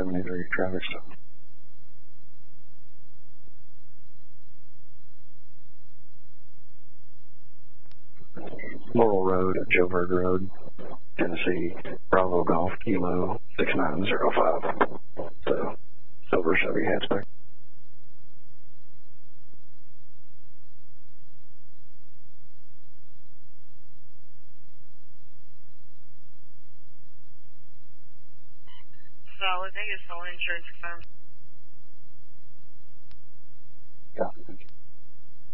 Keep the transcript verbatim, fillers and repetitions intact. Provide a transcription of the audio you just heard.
seventy-three traffic stop. Laurel Road, Joburg Road, Tennessee, Bravo Golf, Kilo, six nine zero five. So, silver Chevy hatchback. Solid. Thank you, Solid Insurance Confirmed. Copy.